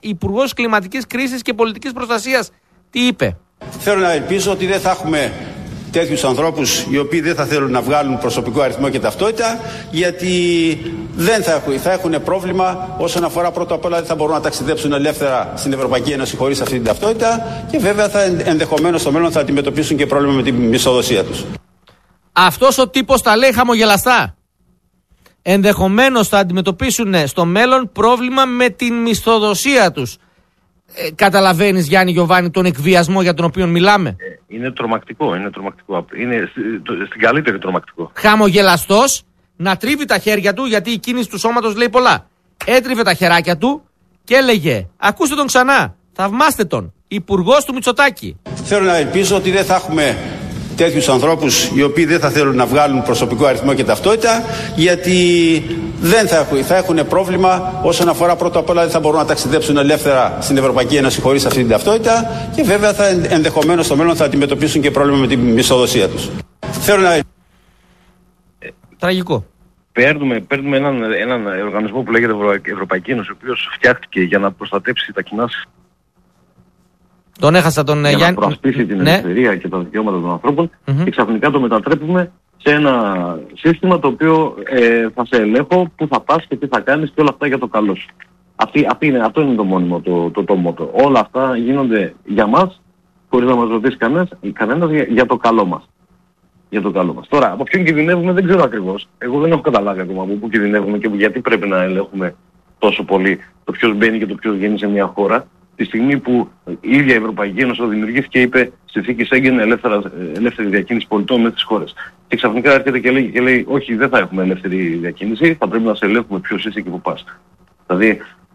Υπουργός Κλιματικής Κρίσης και Πολιτικής Προστασίας. Τι είπε? Θέλω να ελπίζω ότι δεν θα έχουμε τέτοιους ανθρώπους οι οποίοι δεν θα θέλουν να βγάλουν προσωπικό αριθμό και ταυτότητα, γιατί δεν θα έχουν πρόβλημα όσον αφορά πρώτα απ' όλα δεν θα μπορούν να ταξιδέψουν ελεύθερα στην Ευρωπαϊκή Ένωση χωρίς αυτή την ταυτότητα και βέβαια ενδεχομένως στο μέλλον θα αντιμετωπίσουν και πρόβλημα με τη μισθοδοσία τους. Αυτός ο τύπος τα λέει χαμογελαστά. Ενδεχομένως θα αντιμετωπίσουν στο μέλλον πρόβλημα με την μισθοδοσία τους. Καταλαβαίνεις, Γιάννη Γιοβάνη, τον εκβιασμό για τον οποίο μιλάμε? Είναι τρομακτικό. Είναι στην καλύτερη τρομακτικό. Χαμογελαστός, να τρίβει τα χέρια του, γιατί η κίνηση του σώματος λέει πολλά. Έτριβε τα χεράκια του και έλεγε, ακούστε τον ξανά, θαυμάστε τον, υπουργός του Μητσοτάκη. Θέλω να ελπίζω ότι δεν θα έχουμε τέτοιους ανθρώπους οι οποίοι δεν θα θέλουν να βγάλουν προσωπικό αριθμό και ταυτότητα, γιατί θα έχουν πρόβλημα όσον αφορά πρώτα απ' όλα δεν θα μπορούν να ταξιδέψουν ελεύθερα στην Ευρωπαϊκή Ένωση χωρίς αυτή την ταυτότητα και βέβαια ενδεχομένως στο μέλλον θα αντιμετωπίσουν και πρόβλημα με τη μισθοδοσία τους. Θέλω να... Τραγικό. Παίρνουμε έναν οργανισμό που λέγεται Ευρωπαϊκή Ένωση, ο οποίος φτιάχτηκε για να προστατέψει τα κοινά. Τον έχασα τον Γιάννη. Για να προασπίσει την ελευθερία και τα δικαιώματα των ανθρώπων και ξαφνικά το μετατρέπουμε σε ένα σύστημα το οποίο θα σε ελέγχω που θα πας και τι θα κάνεις και όλα αυτά για το καλό σου. Αυτό είναι το μόνιμο το μότο. Όλα αυτά γίνονται για μας, χωρίς να μας ρωτήσει κανένας για το καλό μας. Για το καλό μας. Τώρα, από ποιον κινδυνεύουμε δεν ξέρω ακριβώς. Εγώ δεν έχω καταλάβει ακόμα από πού κινδυνεύουμε και γιατί πρέπει να ελέγχουμε τόσο πολύ το ποιος μπαίνει και το ποιος βγαίνει σε μια χώρα. Τη στιγμή που η ίδια η Ευρωπαϊκή Ένωση δημιουργήθηκε και είπε στη θήκη Σέγγεν ελεύθερη διακίνηση πολιτών μέσα στις χώρες. Και ξαφνικά έρχεται και λέει όχι, δεν θα έχουμε ελεύθερη διακίνηση, θα πρέπει να σε ελέγχουμε ποιος είσαι και που πας. Δηλαδή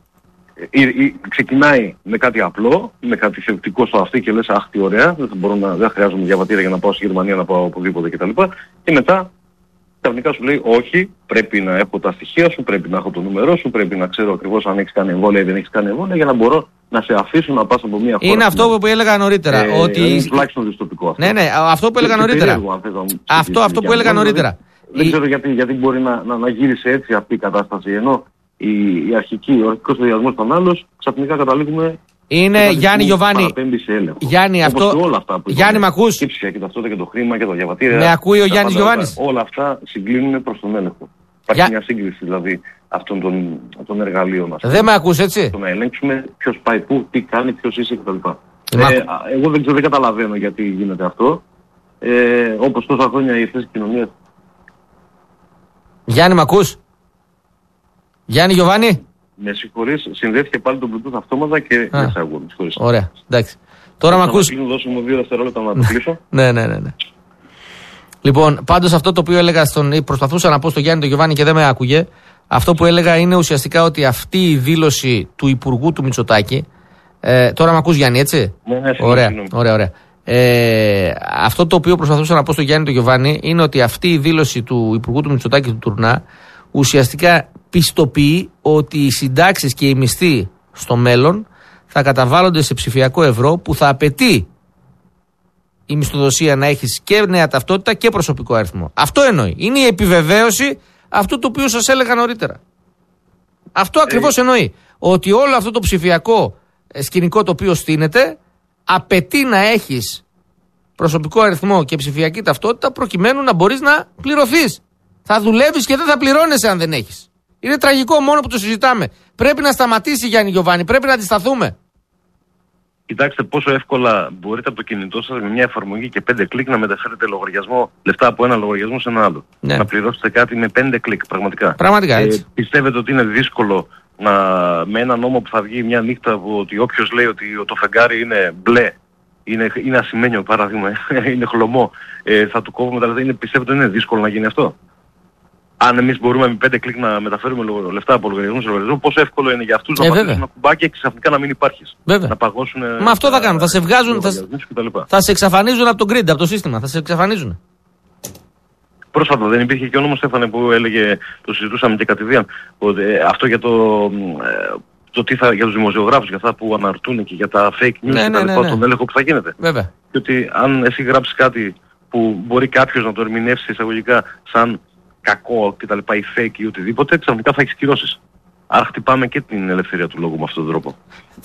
ξεκινάει με κάτι απλό, με κάτι θετικό στο αυτή και λες αχ τι ωραία, δεν χρειάζομαι διαβατήρια για να πάω στη Γερμανία, να πάω οπουδήποτε κτλ. Και μετά ξαφνικά σου λέει όχι, πρέπει να έχω τα στοιχεία σου, πρέπει να έχω το νούμερό σου, πρέπει να ξέρω ακριβώς αν έχεις κάνει εμβόλια ή δεν έχεις κάνει εμβόλια για να μπορώ να σε αφήσω να πας από μια χώρα. Είναι αυτό που έλεγα νωρίτερα. Είναι τουλάχιστον δυστοπικό αυτό. Ναι, αυτό που έλεγα νωρίτερα. Αυτό που έλεγα νωρίτερα. Δεν ξέρω γιατί μπορεί να γύρισε έτσι αυτή η κατάσταση, ενώ ο αρχικός σχεδιασμός ήταν άλλος, ξαφνικά καταλήγουμε... Είναι Γιάννη Γιοβάνη. Γιάννη, αυτό. Όλα αυτά που Γιάννη, με ακούς? Και τα ταυτότητα και το χρήμα και τα διαβατήρια. Με ακούει ο Γιάννης Γιοβάνης? Όλα αυτά συγκλίνουν προς τον έλεγχο. Υπάρχει μια σύγκριση δηλαδή αυτών των εργαλείων μας. Δεν με ακούς, έτσι? Το να ελέγξουμε ποιος πάει πού, τι κάνει, ποιος είσαι κτλ. Εγώ δεν καταλαβαίνω γιατί γίνεται αυτό. Όπως τόσα χρόνια οι θέσεις κοινωνίας. Γιάννη, με ακούς? Γιάννη Γιοβάνη? Με συγχωρείς, συνδέθηκε πάλι το Bluetooth αυτόματα και δεν σε ακούω. Ωραία, εντάξει. Τώρα με ακούς? Δώσω μου 2 δευτερόλεπτα να το κλείσω. Ναι. Λοιπόν, πάντως αυτό το οποίο έλεγα προσπαθούσα να πω στον Γιάννη τον Γιοβάνη και δεν με άκουγε. Αυτό που έλεγα είναι ουσιαστικά ότι αυτή η δήλωση του Υπουργού του Μητσοτάκη. Τώρα με ακούς, Γιάννη, έτσι? Ναι, ωραία. Αυτό το οποίο προσπαθούσα να πω στον Γιάννη τον Γιοβάνη είναι ότι αυτή η δήλωση του Υπουργού του Μητσοτάκη του Τουρνά ουσιαστικά πιστοποιεί ότι οι συντάξεις και οι μισθοί στο μέλλον θα καταβάλλονται σε ψηφιακό ευρώ που θα απαιτεί η μισθοδοσία να έχεις και νέα ταυτότητα και προσωπικό αριθμό. Αυτό εννοεί. Είναι η επιβεβαίωση αυτού το οποίο σας έλεγα νωρίτερα. Αυτό ακριβώς εννοεί. Ότι όλο αυτό το ψηφιακό σκηνικό το οποίο στείνεται απαιτεί να έχεις προσωπικό αριθμό και ψηφιακή ταυτότητα προκειμένου να μπορείς να πληρωθείς. Θα δουλεύεις και δεν θα πληρώνεσαι αν δεν έχεις. Είναι τραγικό μόνο που το συζητάμε. Πρέπει να σταματήσει, Γιάννη Γιοβάνη, πρέπει να αντισταθούμε. Κοιτάξτε πόσο εύκολα μπορείτε από το κινητό σας με μια εφαρμογή και 5 κλικ να μεταφέρετε λεφτά από ένα λογαριασμό σε ένα άλλο. Ναι. Να πληρώσετε κάτι με 5 κλικ, πραγματικά. Πραγματικά έτσι. Πιστεύετε ότι είναι δύσκολο με ένα νόμο που θα βγει μια νύχτα ότι όποιος λέει ότι το φεγγάρι είναι μπλε, είναι ασημένιο παράδειγμα, είναι χλωμό, θα του κόβουμε τα λεφτά. Πιστεύετε ότι είναι δύσκολο να γίνει αυτό? Αν εμείς μπορούμε με 5 κλικ να μεταφέρουμε λεφτά από λογαριασμό σε λογαριασμό, πόσο εύκολο είναι για αυτούς να πατήσουν ένα κουμπάκι και ξαφνικά να μην υπάρχεις. Βέβαια. Να παγώσουν. Μα αυτό θα κάνουν. Θα σε βγάζουν. Θα σε εξαφανίζουν από το grid, από το σύστημα. Θα σε εξαφανίζουν. Πρόσφατα δεν υπήρχε και ο νόμος, Στέφανε, που έλεγε, το συζητούσαμε και κατηδίαν, ότι αυτό για για τους δημοσιογράφους, για αυτά που αναρτούν και για τα fake news και τον έλεγχο που θα γίνεται. Βέβαια. Και ότι αν εσύ γράψεις κάτι που μπορεί κάποιος να το ερμηνεύσει εισαγωγικά σαν κακό κτλ. Ή fake ή οτιδήποτε, ξαφνικά θα έχεις κυρώσεις. Άρα χτυπάμε και την ελευθερία του λόγου με αυτόν τον τρόπο.